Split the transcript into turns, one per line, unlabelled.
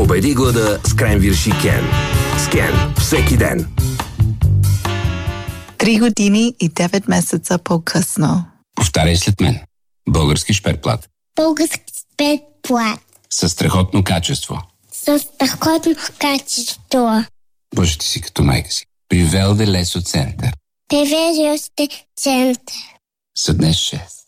Победи глада с кренвирши Кен. С Кен всеки ден.
3 години и 9 месеца по-късно.
Повтаряй след мен. Български шперплат.
Български шперплат.
Със страхотно качество.
Със страхотно качество.
Боже, ти си като майка си. При Велде Лесо Център.
При Велде Лесо Център.
Са днес 6.